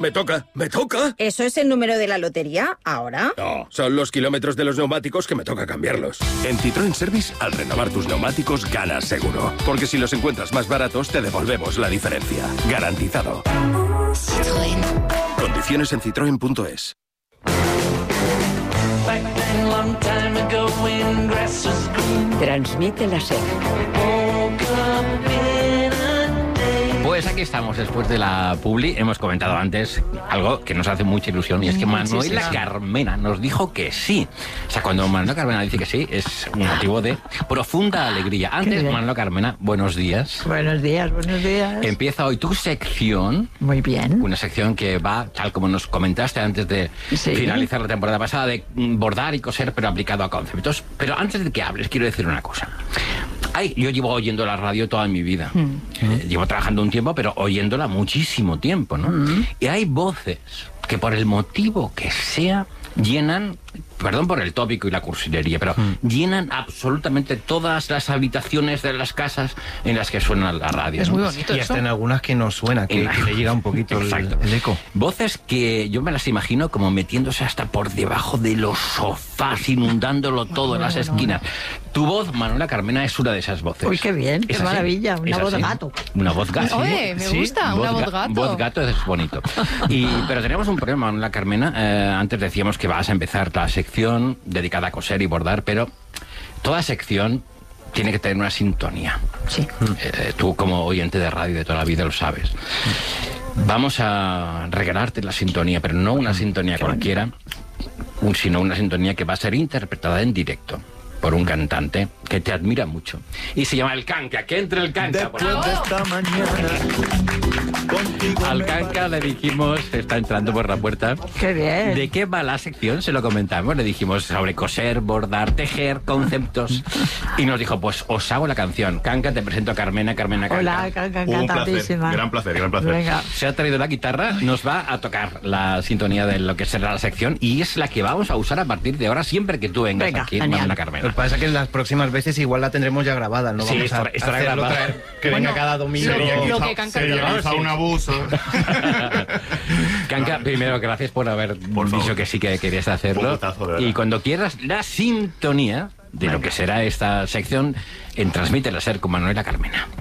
Me toca. ¿Eso es el número de la lotería ahora? No, son los kilómetros de los neumáticos que me toca cambiarlos. En Citroën Service, al renovar tus neumáticos, ganas seguro. Porque si los encuentras más baratos, te devolvemos la diferencia. Garantizado. Citroën. Condiciones en citroen.es. Transmite la SER. Pues aquí estamos, después de la publi. Hemos comentado antes algo que nos hace mucha ilusión, y es que Manuela Carmena nos dijo que sí. O sea, cuando Manuela Carmena dice que sí, es un motivo de profunda alegría. Antes, Manuela Carmena, buenos días. Buenos días. Empieza hoy tu sección. Muy bien. Una sección que va, tal como nos comentaste antes de finalizar la temporada pasada, de bordar y coser, pero aplicado a conceptos. Pero antes de que hables, quiero decir una cosa. Yo llevo oyendo la radio toda mi vida. Llevo trabajando un tiempo, pero oyéndola muchísimo tiempo, ¿no? Y hay voces que, por el motivo que sea, llenan, perdón por el tópico y la cursilería, pero llenan absolutamente todas las habitaciones de las casas en las que suena la radio. Es ¿no? muy bonito. Y hasta en algunas que no suena, que le llega un poquito el eco. Voces que yo me las imagino como metiéndose hasta por debajo de los sofás, inundándolo todo en las esquinas. Tu voz, Manuela Carmena, es una de esas voces. Uy, qué bien, qué maravilla. Una voz de gato. Una voz gato. Oye, me gusta, una voz gato. Voz gato es bonito. Pero tenemos un problema, Manuela Carmena. Antes decíamos que vas a empezar la sección dedicada a coser y bordar, pero toda sección tiene que tener una sintonía. Sí. Tú, como oyente de radio de toda la vida, lo sabes. Vamos a regalarte la sintonía, pero no una sintonía cualquiera, sino una sintonía que va a ser interpretada en directo por un cantante que te admira mucho. Y se llama El Canca. ¡Que entre el Canca! Después de esta mañana, al Canca le dijimos, está entrando por la puerta. ¡Qué bien! ¿De qué va la sección? Se lo comentamos. Le dijimos sobre coser, bordar, tejer, conceptos. Y nos dijo, pues os hago la canción. Canca, te presento a Carmena Canca. Hola, Canca, encantadísima. Gran placer. Venga. Se ha traído la guitarra, nos va a tocar la sintonía de lo que será la sección, y es la que vamos a usar a partir de ahora siempre que tú vengas aquí, Manuela Carmena. Lo que pasa es que las próximas veces igual la tendremos ya grabada, ¿no? Sí, Vamos a estará hacerlo grabada. que venga cada domingo. Sería quizá un abuso. Canca, primero, gracias por haber dicho que sí que querías hacerlo. Y cuando quieras, la sintonía de lo que será esta sección en Transmite la SER con Manuela Carmena.